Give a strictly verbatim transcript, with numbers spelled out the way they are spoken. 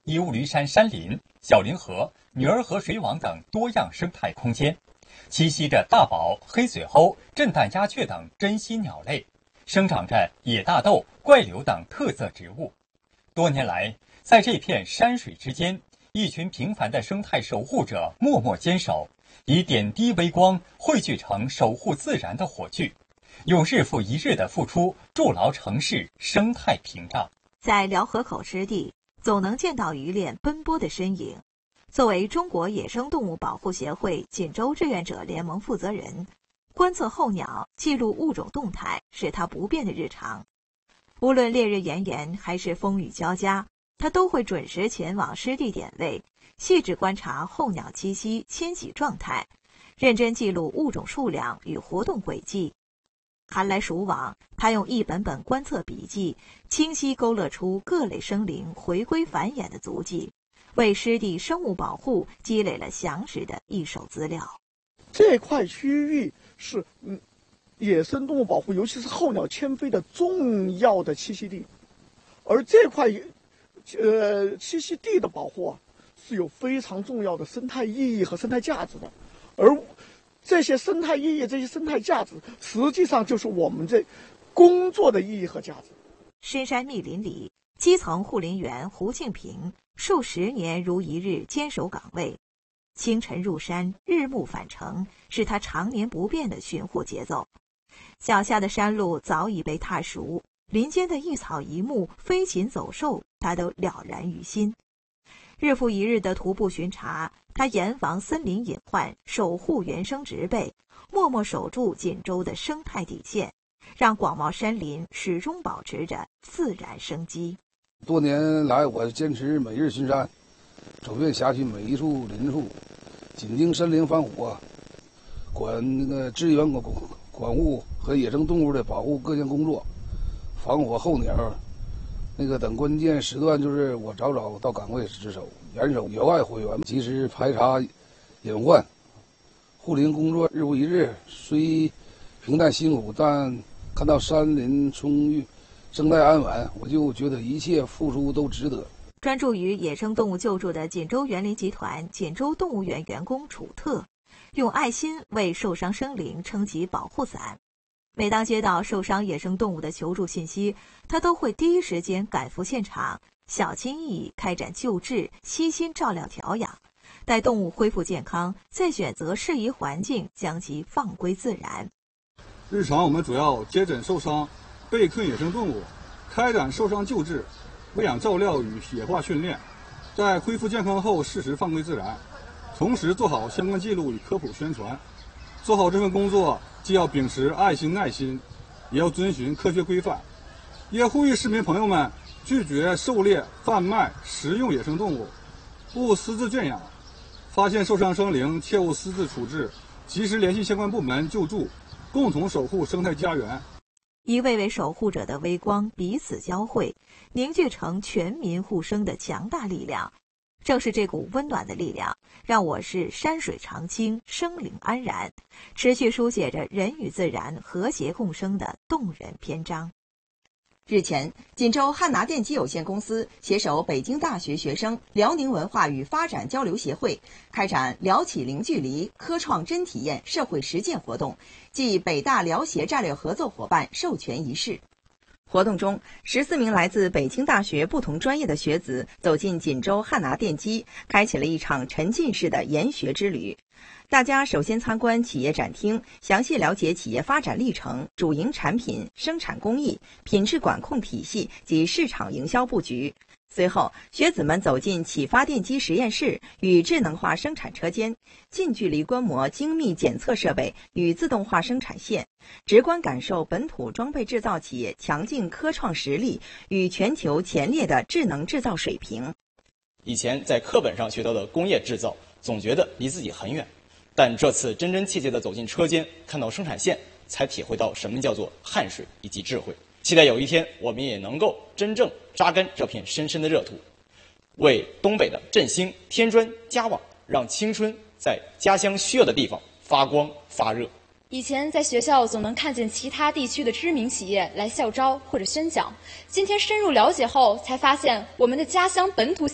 义乌驴山山林、小凌河、女儿河水网等多样生态空间，栖息着大宝、黑嘴鸥、震旦鸦雀等珍稀鸟类，生长着野大豆、怪柳等特色植物。多年来，在这片山水之间，一群平凡的生态守护者默默坚守，以点滴微光汇聚成守护自然的火炬，用日复一日的付出筑牢城市生态屏障。 在辽河口湿地，总能见到渔猎奔波的身影。作为中国野生动物保护协会锦州志愿者联盟负责人，观测候鸟、记录物种动态是他不变的日常。无论烈日炎炎还是风雨交加，他都会准时前往湿地点位，细致观察候鸟栖息、迁徙状态，认真记录物种数量与活动轨迹。寒来暑往，他用一本本观测笔记，清晰勾勒出各类生灵回归繁衍的足迹，为湿地生物保护积累了详实的一手资料。 这块区域是嗯，野生动物保护，尤其是候鸟迁飞的重要的栖息地，而这块呃栖息地的保护啊，是有非常重要的生态意义和生态价值的，而这些生态意义、这些生态价值，实际上就是我们这工作的意义和价值。 深山密林里，基层护林员胡庆平数十年如一日坚守岗位，清晨入山，日暮返程，是他常年不变的巡护节奏。脚下的山路早已被踏熟，林间的一草一木、飞禽走兽，他都了然于心。日复一日的徒步巡查，他严防森林隐患，守护原生植被，默默守住锦州的生态底线，让广袤山林始终保持着自然生机。 多年来，我坚持每日巡山，走遍辖区每一处林处，紧盯森林防火，管那个支援管管护和野生动物的保护各项工作，防火候鸟。那个等关键时段，就是我早早到岗位值守，严守野外火源，及时排查隐患。护林工作日复一日，虽平淡辛苦，但看到山林充裕、生态安稳，我就觉得一切付出都值得。 专注于野生动物救助的锦州园林集团锦州动物园员工楚特，用爱心为受伤生灵撑起保护伞。每当接到受伤野生动物的求助信息，他都会第一时间赶赴现场，小心翼翼开展救治，悉心照料调养，待动物恢复健康，再选择适宜环境将其放归自然。 日常我们主要接诊受伤、被困野生动物，开展受伤救治、喂养照料与野化训练，在恢复健康后适时放归自然，同时做好相关记录与科普宣传。做好这份工作，既要秉持爱心耐心，也要遵循科学规范。也呼吁市民朋友们拒绝狩猎、贩卖、食用野生动物，勿私自圈养。发现受伤生灵，切勿私自处置，及时联系相关部门救助，共同守护生态家园。 一位位守护者的微光彼此交汇，凝聚成全民护生的强大力量。正是这股温暖的力量，让我市山水常青，生灵安然，持续书写着人与自然和谐共生的动人篇章。 日前，锦州汉拿电机有限公司携手北京大学学生、辽宁文化与发展交流协会，开展辽企零距离科创真体验社会实践活动暨北大辽协战略合作伙伴授权仪式。活动中，十四名来自北京大学不同专业的学子走进锦州汉拿电机，开启了一场沉浸式的研学之旅。大家首先参观企业展厅，详细了解企业发展历程、主营产品、生产工艺、品质管控体系及市场营销布局。随后，学子们走进启发电机实验室与智能化生产车间，近距离观摩精密检测设备与自动化生产线，直观感受本土装备制造企业强劲科创实力与全球前列的智能制造水平。 以前在课本上学到的工业制造，总觉得离自己很远，但这次真真切切地走进车间，看到生产线，才体会到什么叫做汗水以及智慧。期待有一天，我们也能够真正扎根这片深深的热土，为东北的振兴添砖加瓦，让青春在家乡需要的地方发光发热。 以前在学校总能看见其他地区的知名企业来校招或者宣讲，今天深入了解后，才发现我们的家乡本土